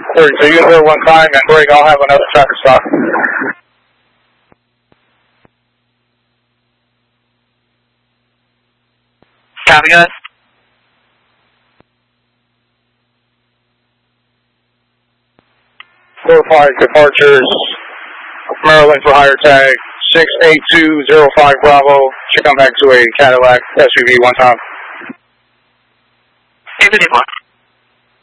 32, you can do it one time and break. I'll have another traffic stop. Copy, guys. Notified departures, Maryland for higher tag, 68205 Bravo, should come back to a Cadillac SUV one time. 851.